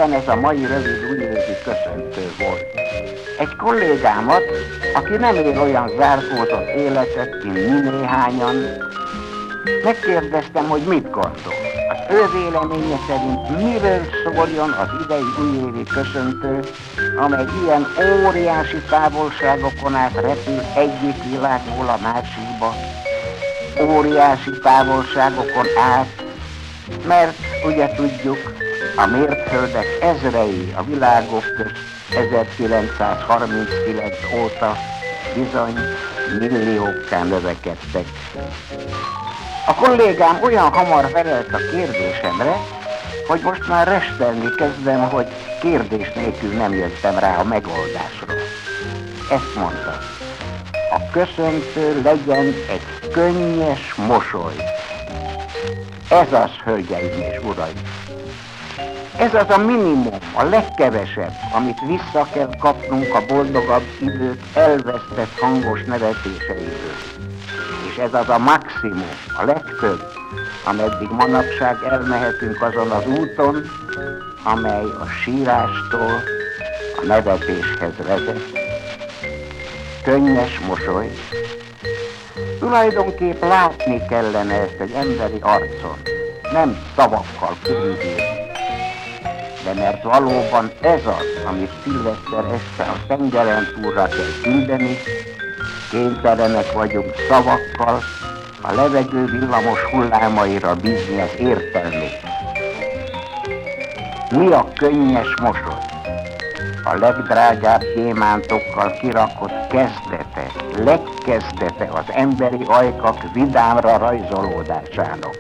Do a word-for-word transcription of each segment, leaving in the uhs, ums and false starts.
éppen ez a mai rövid újévi köszöntő volt. Egy kollégámat, aki nem él olyan zárkózott életet, mint mi néhányan, megkérdeztem, hogy mit gondol. Az ő véleménye szerint miről szóljon az idei újévi köszöntő, amely ilyen óriási távolságokon át repül egyik világból a másikba. Óriási távolságokon át, mert ugye tudjuk, a mértföldek ezrei a világok közt ezerkilencszázharminckilenc óta bizony milliókká növekedtek. A kollégám olyan hamar felelt a kérdésemre, hogy most már restelni kezdem, hogy kérdés nélkül nem jöttem rá a megoldásra. Ezt mondta: a köszöntő legyen egy könnyes mosoly. Ez az, hölgyeim és uraim. Ez az a minimum, a legkevesebb, amit vissza kell kapnunk a boldogabb idők elvesztett hangos nevetéseiből. És ez az a maximum, a legtöbb, ameddig manapság elmehetünk azon az úton, amely a sírástól a nevetéshez vezet. Könnyes mosoly. Tulajdonképp látni kellene ezt egy emberi arcon, nem szavakkal körülírni. De mert valóban ez az, amit szilveszter este a tengeren túlra kell küldeni, kénytelenek vagyunk szavakkal a levegő villamos hullámaira bízni az értelmét. Mi a könnyes mosoly? A legdrágább gyémántokkal kirakott kezdete, legkezdete az emberi ajkak vidámra rajzolódásának.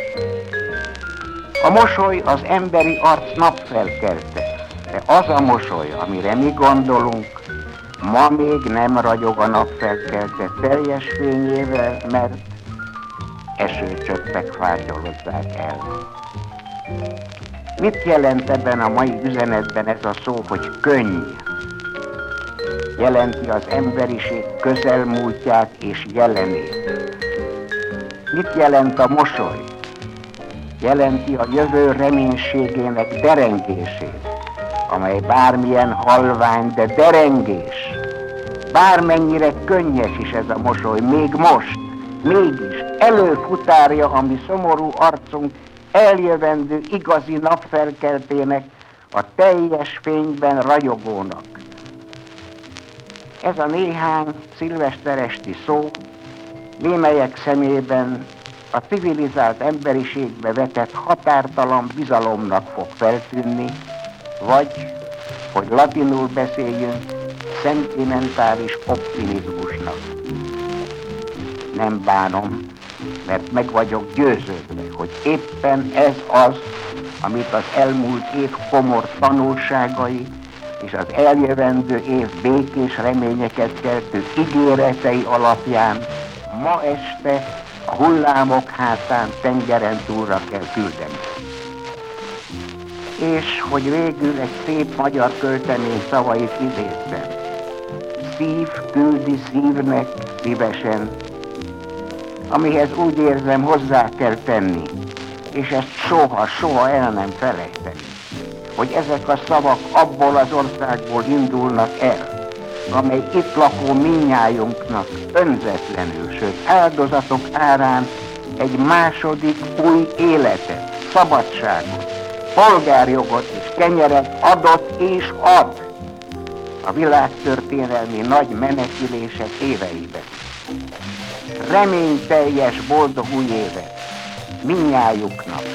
A mosoly az emberi arc napfelkelte, de az a mosoly, amire mi gondolunk, ma még nem ragyog a napfelkelte teljes fényével, mert esőcsöppek fátyolozzák el. Mit jelent ebben a mai üzenetben ez a szó, hogy könny? Jelenti az emberiség közelmúltját és jelenét. Mit jelent a mosoly? Jelenti a jövő reménységének derengését, amely bármilyen halvány, de derengés. Bármennyire könnyes is ez a mosoly, még most, mégis előfutárja a mi szomorú arcunk eljövendő igazi napfelkeltének, a teljes fényben ragyogónak. Ez a néhány szilveszteresti szó némelyek szemében a civilizált emberiségbe vetett határtalan bizalomnak fog feltűnni, vagy, hogy latinul beszéljünk, szentimentális optimizmusnak. Nem bánom, mert meg vagyok győződve, hogy éppen ez az, amit az elmúlt év komor tanulságai és az eljövendő év békés reményeket keltő ígéretei alapján ma este a hullámok hátán tengeren túlra kell küldeni. És hogy végül egy szép magyar költemény szavait idézzem: szív küldi szívnek szívesen, amihez úgy érzem hozzá kell tenni, és ezt soha, soha el nem felejteni, hogy ezek a szavak abból az országból indulnak el, amely itt lakó minnyájunknak önzetlenül, sőt áldozatok árán egy második új életet, szabadságot, polgárjogot és kenyeret adott és ad a világtörténelmi nagy menekülések éveiben. Reményteljes boldog új évet minnyájuknak!